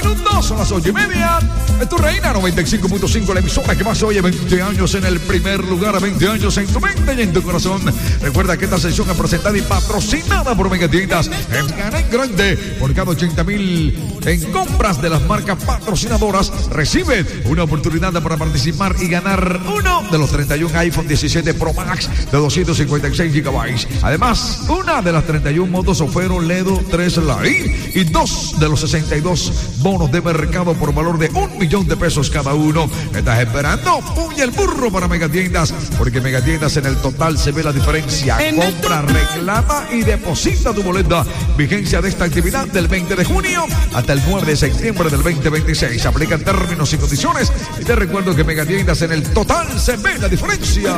minutos, son las 8:30. Es tu Reina 95.5, la emisora que más se oye. 20 años en el primer lugar, 20 años en tu mente y en tu corazón. Recuerda que esta sesión es presentada y patrocinada por Megatiendas. En grande, por cada 80,000 en compras de las marcas patrocinadoras, recibe una oportunidad para participar y ganar uno de los 31 iPhone 17 Pro Max de 256 GB. Además, una de las 31 motos Ofero Ledo 3 Lite y 2 de los 62 bonos de mercado por valor de $1,000,000 cada uno. ¿Estás esperando? Puña el burro para Megatiendas, porque Megatiendas en el total se ve la diferencia. Compra, reclama y deposita tu boleta. Vigencia de esta actividad del 20 de junio hasta el 9 de septiembre del 2026. Aplican términos y condiciones. Y te recuerdo que Megatiendas en el total se ve la diferencia.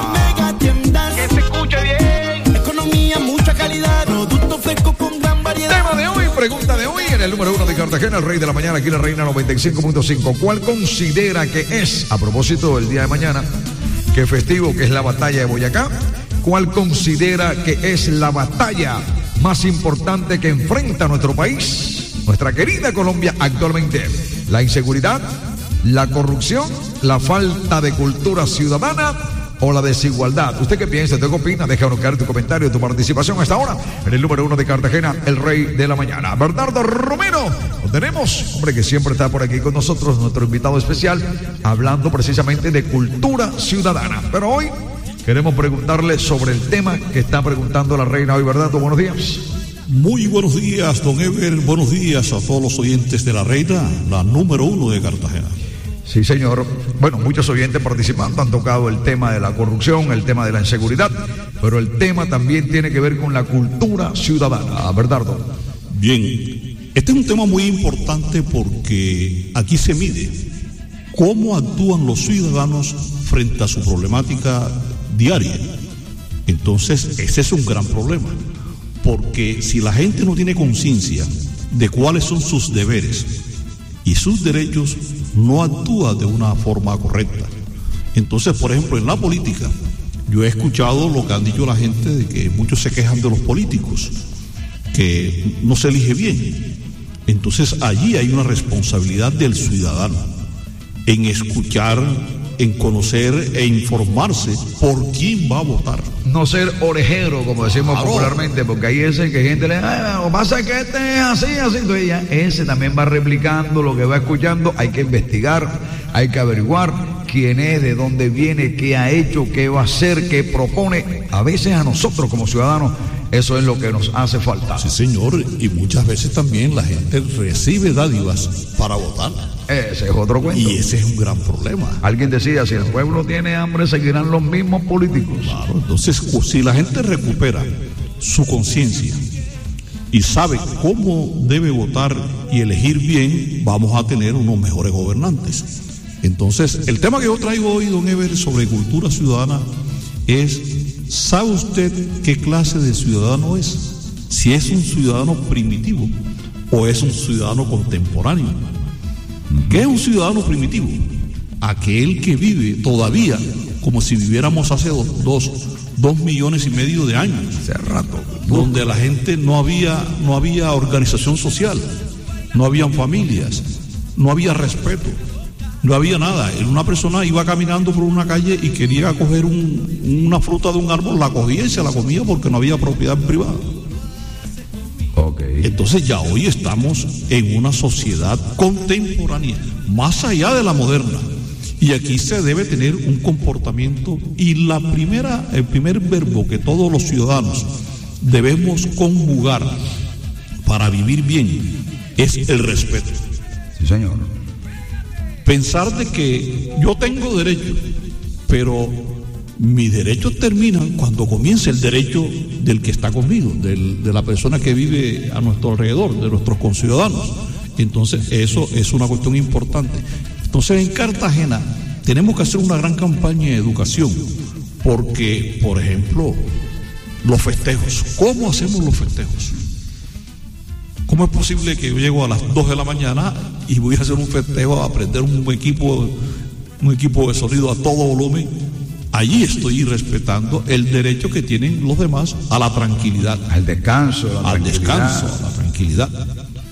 Que se escuche bien. Economía, mucha calidad. Producto fresco con gran variedad. Tema de hoy, pregunta de hoy en el número 1 de Cartagena, el rey de la mañana, aquí la Reina 95.5. ¿Cuál considera que es, a propósito del día de mañana, que festivo, que es la batalla de Boyacá? ¿Cuál considera que es la batalla más importante que enfrenta nuestro país, nuestra querida Colombia actualmente? ¿La inseguridad, la corrupción, la falta de cultura ciudadana o la desigualdad? ¿Usted qué piensa? ¿Usted qué opina? Déjanos caer tu comentario, tu participación hasta ahora en el número 1 de Cartagena, el rey de la mañana. Bernardo Romero, lo tenemos, hombre que siempre está por aquí con nosotros, nuestro invitado especial, hablando precisamente de cultura ciudadana. Pero hoy queremos preguntarle sobre el tema que está preguntando la reina hoy. Bernardo, buenos días. Muy buenos días, don Ever. Buenos días a todos los oyentes de la Reina, la número 1 de Cartagena. Sí, señor. Bueno, muchos oyentes participando han tocado el tema de la corrupción, el tema de la inseguridad, pero el tema también tiene que ver con la cultura ciudadana. Bernardo. Bien, este es un tema muy importante porque aquí se mide cómo actúan los ciudadanos frente a su problemática diaria. Entonces, ese es un gran problema, porque si la gente no tiene conciencia de cuáles son sus deberes y sus derechos, no actúa de una forma correcta. Entonces, por ejemplo, en la política, yo he escuchado lo que han dicho la gente, de que muchos se quejan de los políticos, que no se elige bien. Entonces, allí hay una responsabilidad del ciudadano en escuchar, en conocer e informarse por quién va a votar. No ser orejero, como decimos popularmente, porque hay ese que gente le lo que pasa es que este es así, entonces ya ese también va replicando lo que va escuchando. Hay que investigar, hay que averiguar quién es, de dónde viene, qué ha hecho, qué va a hacer, qué propone. A veces a nosotros como ciudadanos eso es lo que nos hace falta. Sí, señor, y muchas veces también la gente recibe dádivas para votar. Ese es otro cuento. Y ese es un gran problema. Alguien decía, si el pueblo tiene hambre, seguirán los mismos políticos. Claro, entonces, si la gente recupera su conciencia y sabe cómo debe votar y elegir bien, vamos a tener unos mejores gobernantes. Entonces, el tema que yo traigo hoy, don Ever, sobre cultura ciudadana es, ¿sabe usted qué clase de ciudadano es? Si es un ciudadano primitivo o es un ciudadano contemporáneo. ¿Qué es un ciudadano primitivo? Aquel que vive todavía como si viviéramos hace 2,5 millones de años. Hace rato. Donde la gente no había organización social, no habían familias, no había respeto, no había nada. Una persona iba caminando por una calle y quería coger una fruta de un árbol, la cogía y se la comía porque no había propiedad privada. Entonces ya hoy estamos en una sociedad contemporánea, más allá de la moderna, y aquí se debe tener un comportamiento, y el primer verbo que todos los ciudadanos debemos conjugar para vivir bien es el respeto. Sí, señor. Pensar de que yo tengo derecho, pero mis derechos terminan cuando comienza el derecho del que está conmigo, de la persona que vive a nuestro alrededor, de nuestros conciudadanos. Entonces, eso es una cuestión importante. Entonces, en Cartagena tenemos que hacer una gran campaña de educación, porque, por ejemplo, los festejos. ¿Cómo hacemos los festejos? ¿Cómo es posible que yo llego a las 2 de la mañana y voy a hacer un festejo, a prender un equipo de sonido a todo volumen? Allí estoy respetando el derecho que tienen los demás a la tranquilidad. Al descanso, a la tranquilidad.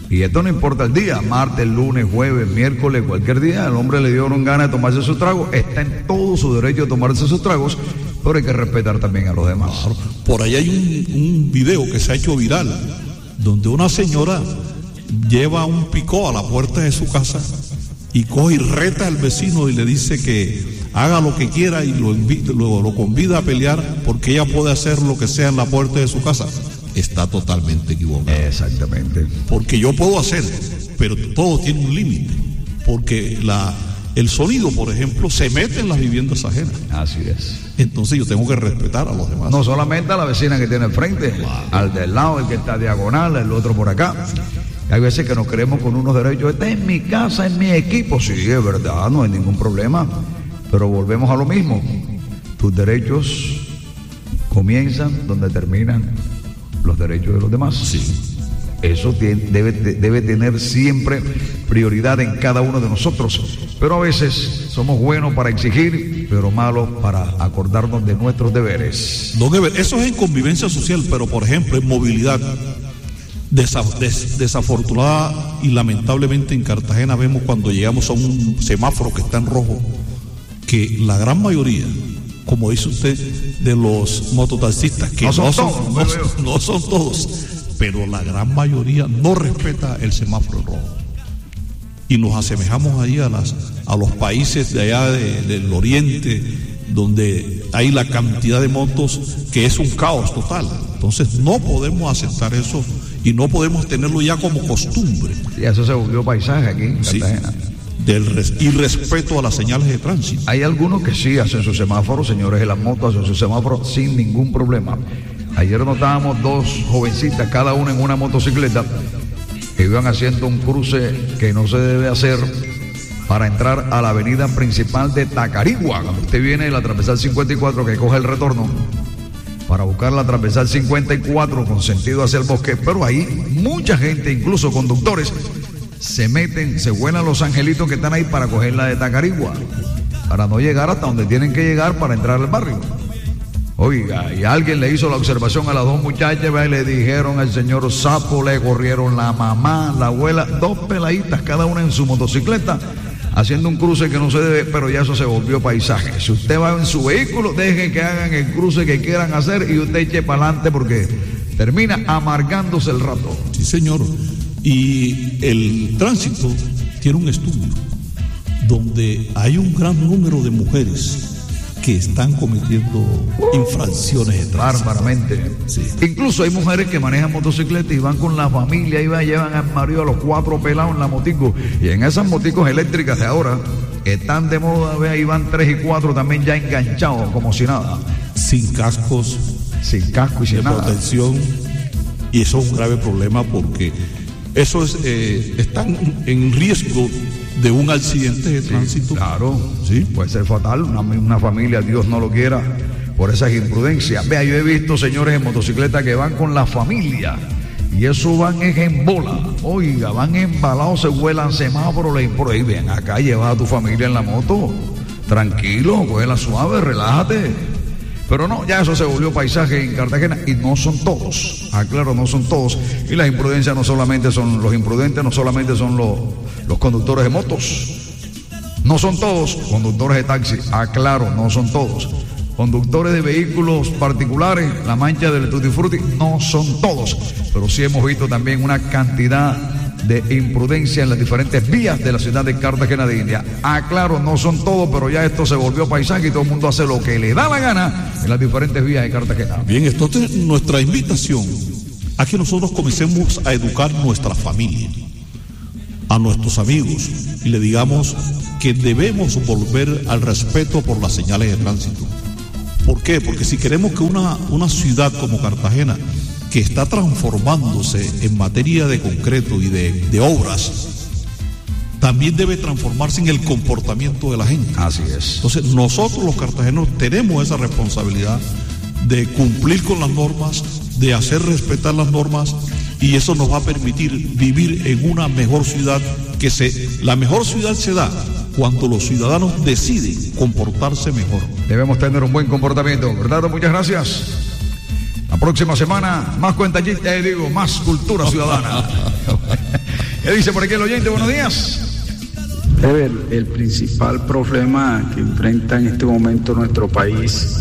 Y esto no importa el día, martes, lunes, jueves, miércoles, cualquier día, el hombre le dieron ganas de tomarse sus tragos, está en todo su derecho de tomarse sus tragos, pero hay que respetar también a los demás. Claro. Por ahí hay un video que se ha hecho viral, donde una señora lleva un picó a la puerta de su casa y coge y reta al vecino y le dice que haga lo que quiera y lo convida a pelear porque ella puede hacer lo que sea en la puerta de su casa. Está totalmente equivocado. Exactamente. Porque yo puedo hacer, pero todo tiene un límite. Porque el sonido, por ejemplo, se mete en las viviendas ajenas. Así es. Entonces yo tengo que respetar a los demás. No solamente a la vecina que tiene enfrente, al del lado, el que está diagonal, el otro por acá. Hay veces que nos creemos con unos derechos. Esta es mi casa, es mi equipo. Sí, es verdad, no hay ningún problema. Pero volvemos a lo mismo. Tus derechos comienzan donde terminan los derechos de los demás. Sí. Eso debe tener siempre prioridad en cada uno de nosotros. Pero a veces somos buenos para exigir, pero malos para acordarnos de nuestros deberes. Don Eber, eso es en convivencia social, pero por ejemplo en movilidad, desafortunada y lamentablemente en Cartagena vemos cuando llegamos a un semáforo que está en rojo, que la gran mayoría, como dice usted, de los mototaxistas, que no son todos, pero la gran mayoría no respeta el semáforo rojo. Y nos asemejamos ahí a los países de allá del oriente, donde hay la cantidad de motos que es un caos total. Entonces no podemos aceptar eso y no podemos tenerlo ya como costumbre. Y eso se volvió paisaje aquí en Cartagena. Sí. Y respeto a las señales de tránsito. Hay algunos que sí hacen su semáforo, señores de las motos hacen su semáforo sin ningún problema. Ayer notábamos dos jovencitas, cada una en una motocicleta, que iban haciendo un cruce que no se debe hacer para entrar a la avenida principal de Tacarigua. Cuando usted viene de la transversal 54 que coge el retorno para buscar la transversal 54 con sentido hacia el bosque, pero ahí mucha gente, incluso conductores, se meten, se vuelan los angelitos que están ahí para coger la de Tacarigua, para no llegar hasta donde tienen que llegar para entrar al barrio. Oiga, y alguien le hizo la observación a las dos muchachas y le dijeron al señor Sapo, le corrieron la mamá, la abuela, dos peladitas, cada una en su motocicleta, haciendo un cruce que no se debe, pero ya eso se volvió paisaje. Si usted va en su vehículo, deje que hagan el cruce que quieran hacer y usted eche para adelante porque termina amargándose el rato. Sí, señor. Y el tránsito tiene un estudio donde hay un gran número de mujeres que están cometiendo infracciones de tránsito. Bárbaramente. Sí. Incluso hay mujeres que manejan motocicletas y van con la familia, llevan al marido, a los cuatro pelados en la motico. Y en esas moticos eléctricas de ahora, que están de moda, ve, ahí van 3 y 4 también ya enganchados, como si nada. Sin cascos. Sin casco y sin nada. Protección. Y eso es un grave problema porque eso es, están en riesgo de un accidente de tránsito. Claro, sí, puede ser fatal. Una familia, Dios no lo quiera, por esas imprudencias. Vea, yo he visto señores en motocicleta que van con la familia y eso van es en bola. Oiga, van embalados, se vuelan semáforos, por ahí, ven acá, lleva a tu familia en la moto. Tranquilo, vuela suave, relájate. Pero no, ya eso se volvió paisaje en Cartagena y no son todos. Aclaro, no son todos. Y las imprudencias no solamente son los imprudentes, no solamente son los conductores de motos. No son todos conductores de taxi. Aclaro, no son todos. Conductores de vehículos particulares, la mancha del Tutti Frutti, no son todos. Pero sí hemos visto también una cantidad de imprudencia en las diferentes vías de la ciudad de Cartagena de India. Aclaro, no son todos, pero ya esto se volvió paisaje y todo el mundo hace lo que le da la gana en las diferentes vías de Cartagena. Bien, esto es nuestra invitación a que nosotros comencemos a educar nuestra familia, a nuestros amigos, y le digamos que debemos volver al respeto por las señales de tránsito. ¿Por qué? Porque si queremos que una ciudad como Cartagena, que está transformándose en materia de concreto y de obras, también debe transformarse en el comportamiento de la gente. Así es. Entonces nosotros los cartageneros tenemos esa responsabilidad de cumplir con las normas, de hacer respetar las normas, y eso nos va a permitir vivir en una mejor ciudad. La mejor ciudad se da cuando los ciudadanos deciden comportarse mejor. Debemos tener un buen comportamiento, ¿verdad? Muchas gracias. La próxima semana, más cuentachistas, más cultura ciudadana. ¿Qué dice por aquí el oyente? Buenos días. El principal problema que enfrenta en este momento nuestro país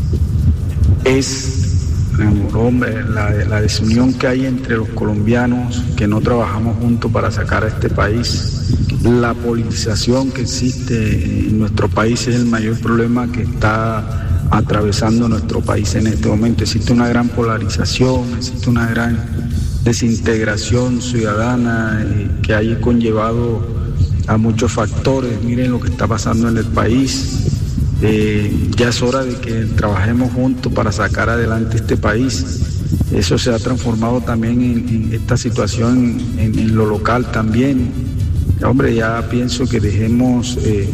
es la desunión que hay entre los colombianos que no trabajamos juntos para sacar a este país. La politización que existe en nuestro país es el mayor problema que está atravesando nuestro país en este momento. Existe una gran polarización, existe una gran desintegración ciudadana que ha conllevado a muchos factores. Miren lo que está pasando en el país. Ya es hora de que trabajemos juntos para sacar adelante este país. Eso se ha transformado también en esta situación en lo local también. Hombre, ya pienso que dejemos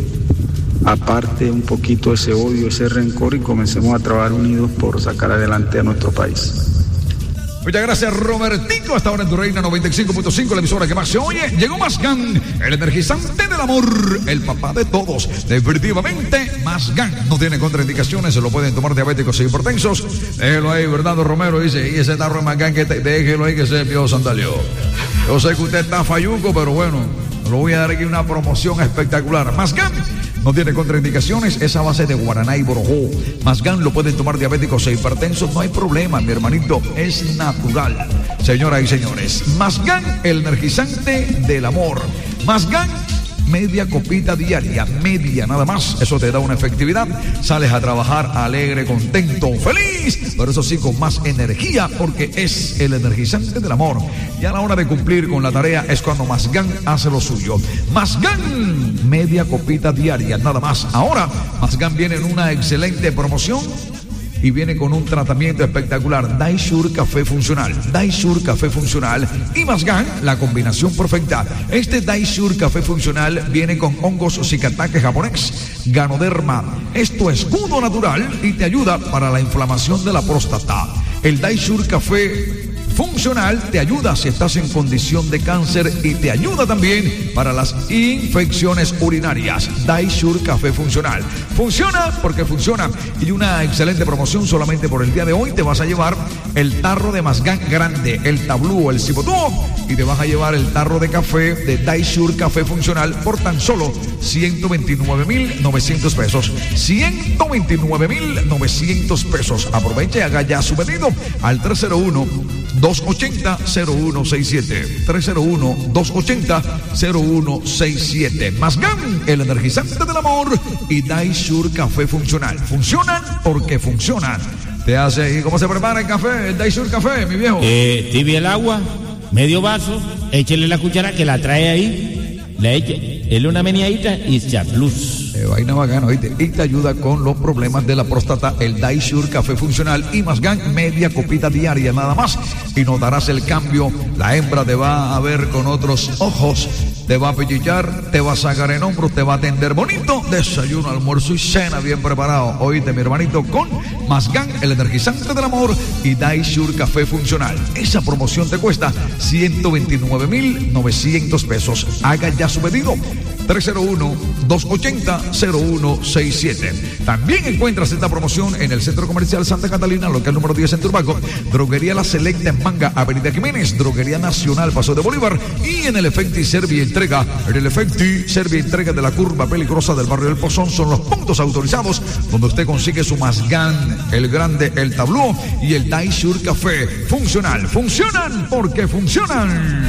aparte un poquito ese odio, ese rencor y comencemos a trabajar unidos por sacar adelante a nuestro país. Muchas gracias, Robertico. Hasta ahora en Tu Reina 95.5, la emisora que más se oye. Llegó Mazgán, el energizante del amor, el papá de todos. Definitivamente, Mazgán no tiene contraindicaciones, se lo pueden tomar diabéticos e hipertensos. Déjelo ahí, Bernardo Romero dice, y ese tarro de Mazgán, déjelo ahí que se envió Sandalio. Yo sé que usted está falluco, pero bueno, lo voy a dar aquí una promoción espectacular. Mazgán no tiene contraindicaciones, es a base de guaraná y borojó. Mazgán lo pueden tomar diabéticos e hipertensos, no hay problema, mi hermanito, es natural. Señoras y señores, Mazgán, el energizante del amor. Mazgán, media copita diaria, media nada más, eso te da una efectividad. Sales a trabajar alegre, contento, feliz, pero eso sí con más energía, porque es el energizante del amor. Y a la hora de cumplir con la tarea es cuando Mazgán hace lo suyo. Mazgán, media copita diaria, nada más. Ahora, Mazgán viene en una excelente promoción y viene con un tratamiento espectacular. Daisur Café Funcional. Daisur Café Funcional y Mazgán, la combinación perfecta. Este Daisur Café Funcional viene con hongos Zikatake japonés, Ganoderma. Es tu escudo natural y te ayuda para la inflamación de la próstata. El Daisur Café Funcional te ayuda si estás en condición de cáncer y te ayuda también para las infecciones urinarias. Daisur Café Funcional. Funciona porque funciona. Y una excelente promoción solamente por el día de hoy. Te vas a llevar el tarro de Mazgán grande, el tablú, el cibotú, y te vas a llevar el tarro de café de Daisur Café Funcional por tan solo 129,900 pesos. 129,900 pesos. Aproveche y haga ya su pedido al 301-280-0167. 301-280-0167. Mazgán, el energizante del amor, y Daisur Café Funcional. Funcionan porque funcionan. Te hace, ¿y cómo se prepara el café? El Daisur Café, mi viejo. Tibia el agua, medio vaso, échele la cuchara que la trae ahí, la eche, éle una meneadita y chaplus. Vaina bacana, oíste. Y te ayuda con los problemas de la próstata, el Daisur Café Funcional y Mazgán, media copita diaria nada más. Y notarás el cambio. La hembra te va a ver con otros ojos, te va a pellizcar, te va a sacar en hombros, te va a atender bonito. Desayuno, almuerzo y cena bien preparado. Oíste, mi hermanito, con Mazgán, el energizante del amor, y Daisur Café Funcional. Esa promoción te cuesta 129,900 pesos. Haga ya su pedido. 301-280-0167. También encuentras esta promoción en el Centro Comercial Santa Catalina, local número 10 en Turbaco. Droguería La Selecta en Manga, Avenida Jiménez. Droguería Nacional, Paso de Bolívar. Y en el Efecti Servia Entrega. En el Efecti Servia Entrega de la curva peligrosa del barrio del Pozón son los puntos autorizados donde usted consigue su Mazgán, el grande, el tablú y el Daisur Café Funcional. Funcionan porque funcionan.